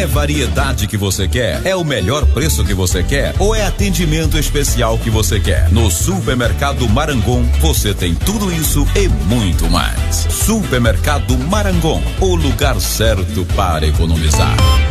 variedade que você quer? É o melhor preço que você quer? Ou é atendimento especial que você quer? No Supermercado Marangon, você tem tudo isso e muito mais. Supermercado Marangon, o lugar certo para economizar.